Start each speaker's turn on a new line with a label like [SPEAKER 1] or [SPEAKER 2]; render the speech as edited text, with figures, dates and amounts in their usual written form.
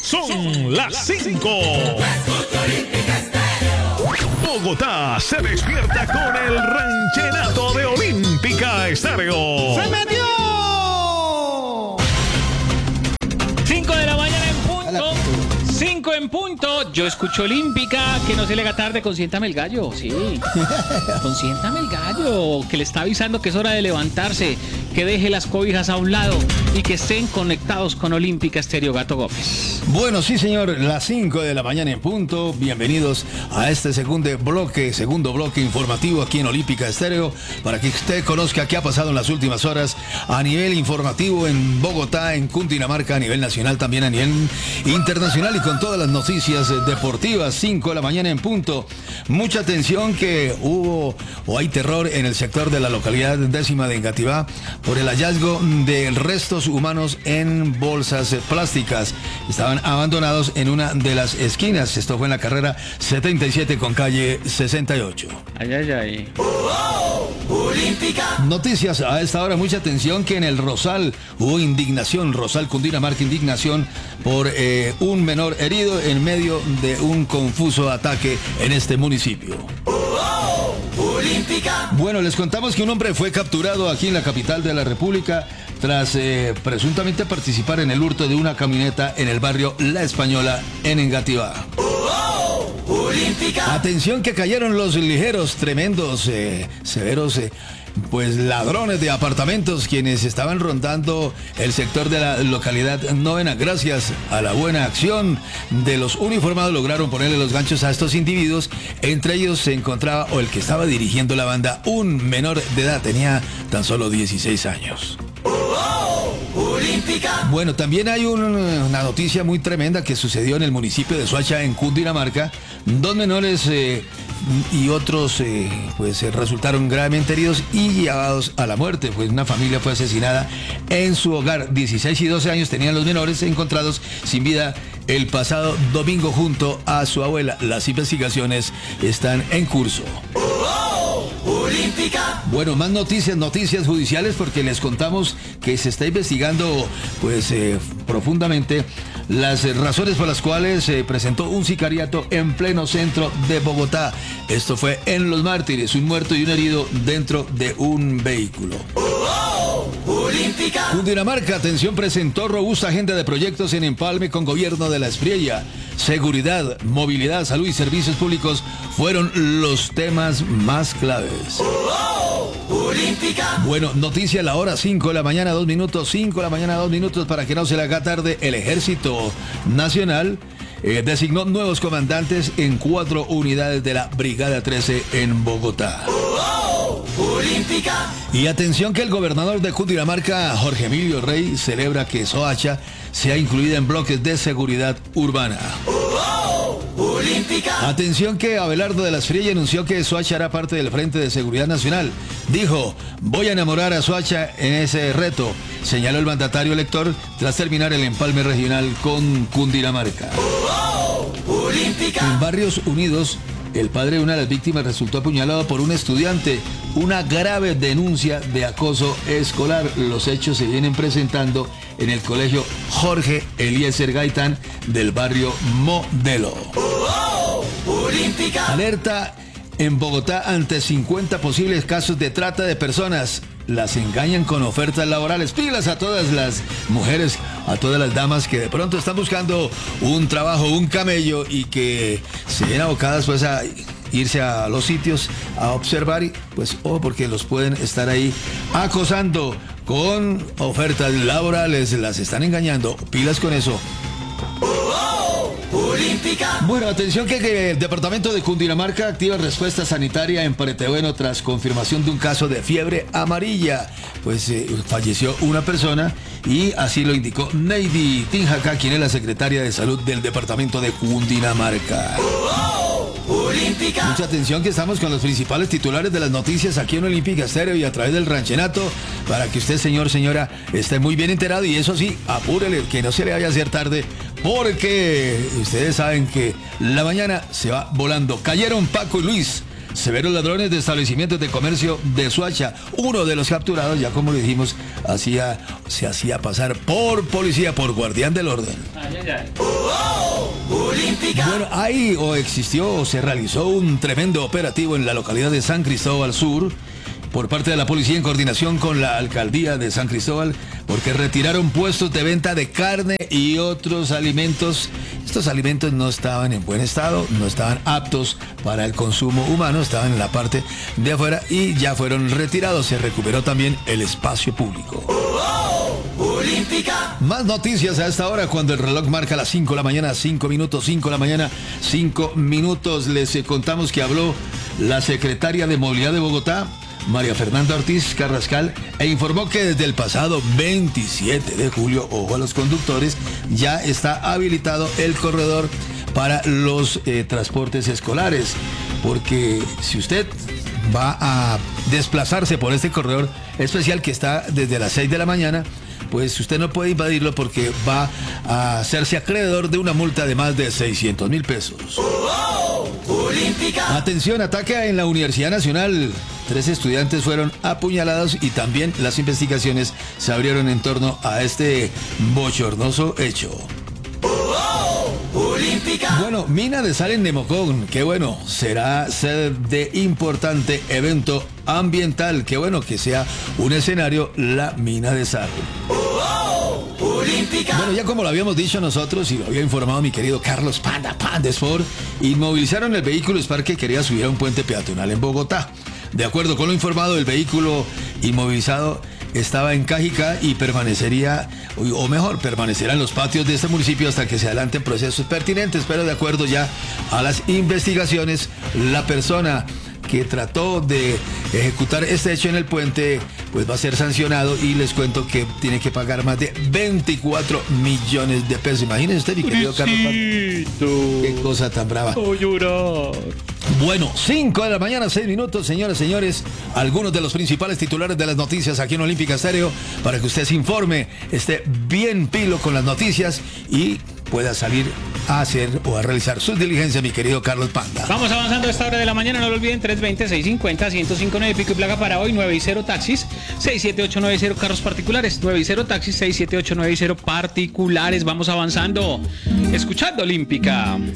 [SPEAKER 1] Son las 5. Bogotá se despierta con el ranchenato de Olímpica Estéreo.
[SPEAKER 2] ¡Se metió!
[SPEAKER 3] 5 de la mañana en punto. 5 en punto. Yo escucho Olímpica. Que no se le haga tarde. Consiéntame el gallo. Sí. Consiéntame el gallo. Que le está avisando que es hora de levantarse. Que deje las cobijas a un lado. Y que estén conectados con Olímpica Estéreo. Gato Gómez.
[SPEAKER 2] Bueno, sí, señor. Las 5 de la mañana en punto. Bienvenidos a este segundo bloque informativo aquí en Olímpica Estéreo. Para que usted conozca qué ha pasado en las últimas horas a nivel informativo en Bogotá, en Cundinamarca, a nivel nacional, también a nivel internacional y con todas las noticias deportivas. 5 de la mañana en punto. Mucha atención que hubo o hay terror en el sector de la localidad 10ª de Engativá por el hallazgo de restos humanos en bolsas plásticas. Estaban abandonados en una de las esquinas. Esto fue en la carrera 77 con calle 68.
[SPEAKER 3] Ay, ay, ay.
[SPEAKER 4] Olímpica.
[SPEAKER 2] Noticias a esta hora, mucha atención que en el Rosal hubo indignación, Rosal Cundinamarca, indignación por un menor herido en medio de un confuso ataque en este municipio.
[SPEAKER 4] Olímpica.
[SPEAKER 2] Bueno, les contamos que un hombre fue capturado aquí en la capital de la República tras presuntamente participar en el hurto de una camioneta en el barrio La Española en Engativá.
[SPEAKER 4] Olímpica.
[SPEAKER 2] Atención que cayeron los ligeros, tremendos, severos, pues ladrones de apartamentos quienes estaban rondando el sector de la localidad novena. Gracias a la buena acción de los uniformados lograron ponerle los ganchos a estos individuos. Entre ellos se encontraba, o el que estaba dirigiendo la banda, un menor de edad, tenía tan solo 16 años.
[SPEAKER 4] Olímpica.
[SPEAKER 2] Bueno, también hay una noticia muy tremenda que sucedió en el municipio de Soacha, en Cundinamarca. Dos menores y otros pues resultaron gravemente heridos y llevados a la muerte. Pues una familia fue asesinada en su hogar. 16 y 12 años tenían los menores, encontrados sin vida el pasado domingo junto a su abuela. Las investigaciones están en curso.
[SPEAKER 4] Olímpica.
[SPEAKER 2] Bueno, más noticias judiciales, porque les contamos que se está investigando pues profundamente las razones por las cuales se presentó un sicariato en pleno centro de Bogotá. Esto fue en Los Mártires, un muerto y un herido dentro de un vehículo.
[SPEAKER 4] Olímpica.
[SPEAKER 2] Cundinamarca, atención, presentó robusta agenda de proyectos en empalme con gobierno de la Espriella. Seguridad, movilidad, salud y servicios públicos fueron los temas más claves.
[SPEAKER 4] Olímpica.
[SPEAKER 2] Bueno, noticia a la hora 5 de la mañana, 2 minutos, 5 de la mañana, 2 minutos, para que no se le haga tarde. El Ejército Nacional designó nuevos comandantes en 4 unidades de la Brigada 13 en Bogotá.
[SPEAKER 4] Olímpica.
[SPEAKER 2] Y atención que el gobernador de Cundinamarca, Jorge Emilio Rey, celebra que Soacha sea incluida en bloques de seguridad urbana.
[SPEAKER 4] Olímpica.
[SPEAKER 2] Atención que Abelardo de la Espriella anunció que Soacha hará parte del Frente de Seguridad Nacional. Dijo, voy a enamorar a Soacha en ese reto, señaló el mandatario elector tras terminar el empalme regional con Cundinamarca.
[SPEAKER 4] Olímpica.
[SPEAKER 2] En Barrios Unidos, el padre de una de las víctimas resultó apuñalado por un estudiante. Una grave denuncia de acoso escolar. Los hechos se vienen presentando en el colegio Jorge Eliezer Gaitán del barrio Modelo.
[SPEAKER 4] Olímpica.
[SPEAKER 2] Alerta en Bogotá ante 50 posibles casos de trata de personas. Las engañan con ofertas laborales. Pilas a todas las mujeres, a todas las damas que de pronto están buscando un trabajo, un camello, y que se ven abocadas pues a irse a los sitios a observar y pues porque los pueden estar ahí acosando con ofertas laborales. Las están engañando. Pilas con eso.
[SPEAKER 4] Olímpica.
[SPEAKER 2] Bueno, atención que el departamento de Cundinamarca activa respuesta sanitaria en Paretebueno tras confirmación de un caso de fiebre amarilla. Pues falleció una persona y así lo indicó Neidy Tinjaca, quien es la secretaria de salud del departamento de Cundinamarca.
[SPEAKER 4] Olímpica.
[SPEAKER 2] Mucha atención que estamos con los principales titulares de las noticias aquí en Olímpica Estéreo y a través del ranchenato, para que usted, señor, señora, esté muy bien enterado. Y eso sí, apúrele, que no se le vaya a hacer tarde, porque ustedes saben que la mañana se va volando. Cayeron Paco y Luis, severos ladrones de establecimientos de comercio de Soacha. Uno de los capturados, ya como lo dijimos, se hacía pasar por policía, por guardián del orden.
[SPEAKER 3] Ay, ay, ay.
[SPEAKER 4] Olímpica.
[SPEAKER 2] Bueno, existió o se realizó un tremendo operativo en la localidad de San Cristóbal Sur por parte de la policía en coordinación con la alcaldía de San Cristóbal, porque retiraron puestos de venta de carne y otros alimentos. Estos alimentos no estaban en buen estado, no estaban aptos para el consumo humano, estaban en la parte de afuera y ya fueron retirados. Se recuperó también el espacio público.
[SPEAKER 4] Olímpica.
[SPEAKER 2] Más noticias a esta hora cuando el reloj marca las 5 de la mañana, 5 minutos, 5 de la mañana, 5 minutos. Les contamos que habló la secretaria de Movilidad de Bogotá, María Fernanda Ortiz Carrascal, e informó que desde el pasado 27 de julio, ojo a los conductores, ya está habilitado el corredor para los transportes escolares, porque si usted va a desplazarse por este corredor especial que está desde las 6 de la mañana, pues usted no puede invadirlo porque va a hacerse acreedor de una multa de más de 600.000 pesos.
[SPEAKER 4] Olímpica.
[SPEAKER 2] Atención, ataque en la Universidad Nacional. 3 estudiantes fueron apuñalados y también las investigaciones se abrieron en torno a este bochornoso hecho.
[SPEAKER 4] Olímpica.
[SPEAKER 2] Bueno, mina de sal en Nemocón, qué bueno, será sede de importante evento ambiental, qué bueno que sea un escenario la mina de sal.
[SPEAKER 4] Olímpica.
[SPEAKER 2] Bueno, ya como lo habíamos dicho nosotros y lo había informado mi querido Carlos Panda Sport, inmovilizaron el vehículo Spark que quería subir a un puente peatonal en Bogotá. De acuerdo con lo informado, el vehículo inmovilizado estaba en Cajicá y permanecería en los patios de este municipio hasta que se adelanten procesos pertinentes, pero de acuerdo ya a las investigaciones, la persona que trató de ejecutar este hecho en el puente, pues va a ser sancionado y les cuento que tiene que pagar más de 24 millones de pesos. Imagínense usted, mi querido Carlos. Qué cosa tan brava.
[SPEAKER 3] Voy a llorar.
[SPEAKER 2] Bueno, 5 de la mañana, 6 minutos, señoras y señores. Algunos de los principales titulares de las noticias aquí en Olímpica Estéreo para que usted se informe, esté bien pilo con las noticias y pueda salir a hacer o a realizar sus diligencias, mi querido Carlos Panda.
[SPEAKER 3] Vamos avanzando a esta hora de la mañana, no lo olviden, 320-650-1059, pico y placa para hoy, 9 taxis, 67890 carros particulares, 9 taxis, 67890 particulares. Vamos avanzando, escuchando Olímpica.